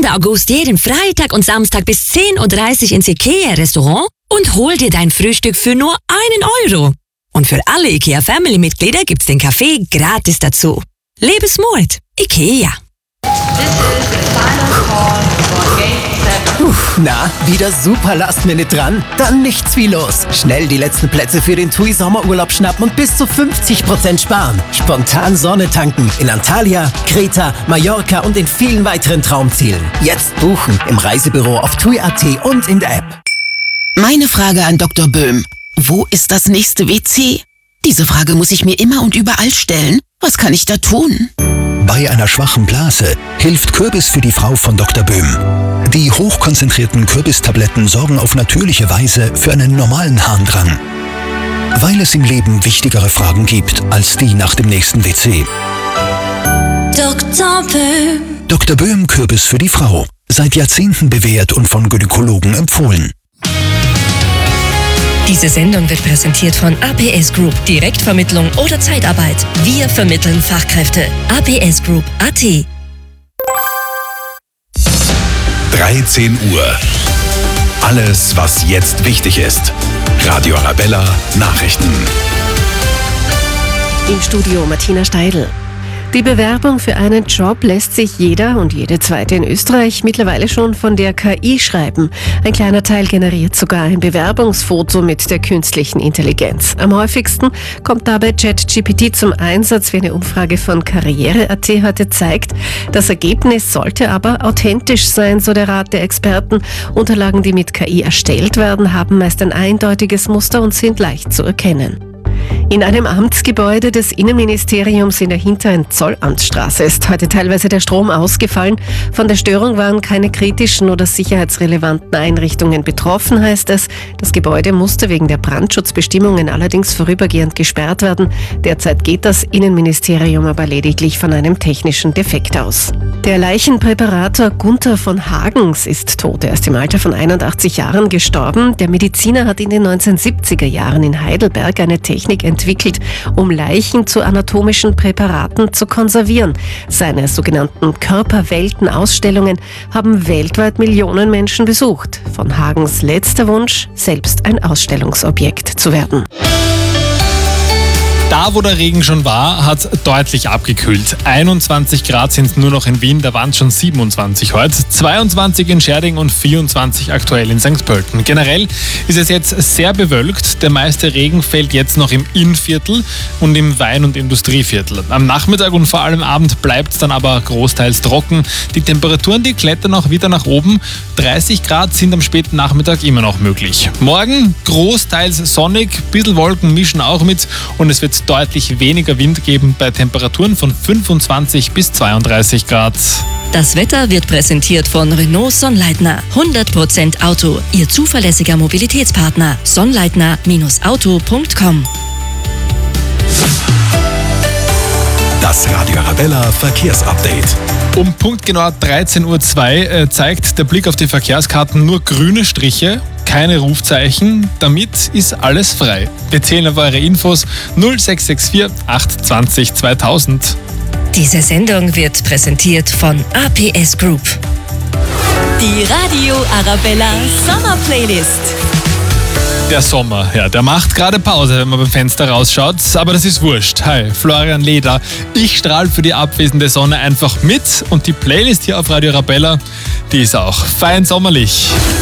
Ende August jeden Freitag und Samstag bis 10.30 Uhr ins IKEA-Restaurant und hol dir dein Frühstück für nur 1 Euro. Und für alle IKEA-Family-Mitglieder gibt's den Kaffee gratis dazu. Lebe smart. IKEA. Na, wieder super Last-Minute dran? Dann nichts wie los. Schnell die letzten Plätze für den TUI Sommerurlaub schnappen und bis zu 50% sparen. Spontan Sonne tanken in Antalya, Kreta, Mallorca und in vielen weiteren Traumzielen. Jetzt buchen im Reisebüro auf TUI.at und in der App. Meine Frage an Dr. Böhm. Wo ist das nächste WC? Diese Frage muss ich mir immer und überall stellen. Was kann ich da tun? Bei einer schwachen Blase hilft Kürbis für die Frau von Dr. Böhm. Die hochkonzentrierten Kürbistabletten sorgen auf natürliche Weise für einen normalen Harndrang. Weil es im Leben wichtigere Fragen gibt als die nach dem nächsten WC. Dr. Böhm. Dr. Böhm Kürbis für die Frau. Seit Jahrzehnten bewährt und von Gynäkologen empfohlen. Diese Sendung wird präsentiert von APS Group. Direktvermittlung oder Zeitarbeit. Wir vermitteln Fachkräfte. APS Group AT. 13 Uhr. Alles, was jetzt wichtig ist. Radio Arabella Nachrichten. Im Studio Martina Steidl. Die Bewerbung für einen Job lässt sich jeder und jede zweite in Österreich mittlerweile schon von der KI schreiben. Ein kleiner Teil generiert sogar ein Bewerbungsfoto mit der künstlichen Intelligenz. Am häufigsten kommt dabei ChatGPT zum Einsatz, wie eine Umfrage von Karriere.at heute zeigt. Das Ergebnis sollte aber authentisch sein, so der Rat der Experten. Unterlagen, die mit KI erstellt werden, haben meist ein eindeutiges Muster und sind leicht zu erkennen. In einem Amtsgebäude des Innenministeriums in der hinteren Zollamtsstraße ist heute teilweise der Strom ausgefallen. Von der Störung waren keine kritischen oder sicherheitsrelevanten Einrichtungen betroffen, heißt es. Das Gebäude musste wegen der Brandschutzbestimmungen allerdings vorübergehend gesperrt werden. Derzeit geht das Innenministerium aber lediglich von einem technischen Defekt aus. Der Leichenpräparator Gunther von Hagens ist tot. Er ist im Alter von 81 Jahren gestorben. Der Mediziner hat in den 1970er Jahren in Heidelberg eine Technik entwickelt, um Leichen zu anatomischen Präparaten zu konservieren. Seine sogenannten Körperwelten-Ausstellungen haben weltweit Millionen Menschen besucht. Von Hagens letzter Wunsch, selbst ein Ausstellungsobjekt zu werden. Da, wo der Regen schon war, hat deutlich abgekühlt. 21 Grad sind nur noch in Wien, da waren es schon 27 heute. 22 in Scherding und 24 aktuell in St. Pölten. Generell ist es jetzt sehr bewölkt. Der meiste Regen fällt jetzt noch im Innviertel und im Wein- und Industrieviertel. Am Nachmittag und vor allem Abend bleibt es dann aber großteils trocken. Die Temperaturen, die klettern auch wieder nach oben. 30 Grad sind am späten Nachmittag immer noch möglich. Morgen großteils sonnig, ein bisschen Wolken mischen auch mit und es wird deutlich weniger Wind geben bei Temperaturen von 25 bis 32 Grad. Das Wetter wird präsentiert von Renault Sonnleitner. 100% Auto. Ihr zuverlässiger Mobilitätspartner. Sonnleitner-auto.com. Das Radio Arabella Verkehrsupdate. Um punktgenau 13.02 Uhr zeigt der Blick auf die Verkehrskarten nur grüne Striche, keine Rufzeichen. Damit ist alles frei. Wir zählen auf eure Infos 0664 820 2000. Diese Sendung wird präsentiert von APS Group. Die Radio Arabella Sommerplaylist. Der Sommer, ja, der macht gerade Pause, wenn man beim Fenster rausschaut, aber das ist wurscht. Hi, Florian Leder. Ich strahle für die abwesende Sonne einfach mit und die Playlist hier auf Radio Arabella, die ist auch fein sommerlich.